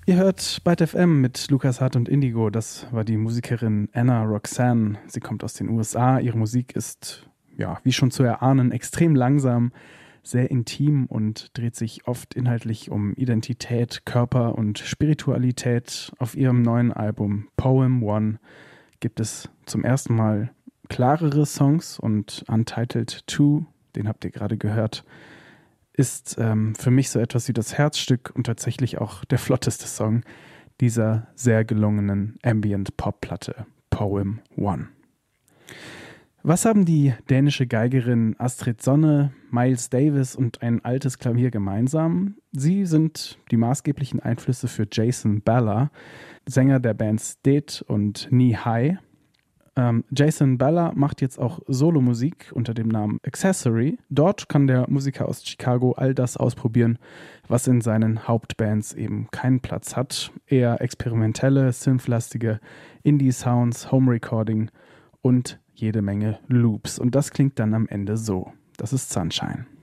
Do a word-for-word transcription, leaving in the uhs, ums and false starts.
Ihr hört Byte F M mit Lukas Hart und Indigo. Das war die Musikerin Anna Roxanne. Sie kommt aus den U S A. Ihre Musik ist, ja, wie schon zu erahnen, extrem langsam, sehr intim und dreht sich oft inhaltlich um Identität, Körper und Spiritualität. Auf ihrem neuen Album Poem One gibt es zum ersten Mal klarere Songs und Untitled Two, den habt ihr gerade gehört, ist ähm, für mich so etwas wie das Herzstück und tatsächlich auch der flotteste Song dieser sehr gelungenen Ambient-Pop-Platte Poem One. Was haben die dänische Geigerin Astrid Sonne, Miles Davis und ein altes Klavier gemeinsam? Sie sind die maßgeblichen Einflüsse für Jason Balla, Sänger der Bands Det und Knee High. Ähm, Jason Balla macht jetzt auch Solomusik unter dem Namen Accessory. Dort kann der Musiker aus Chicago all das ausprobieren, was in seinen Hauptbands eben keinen Platz hat. Eher experimentelle, synthlastige Indie-Sounds, Home-Recording und jede Menge Loops. Und das klingt dann am Ende so. Das ist Sunshine.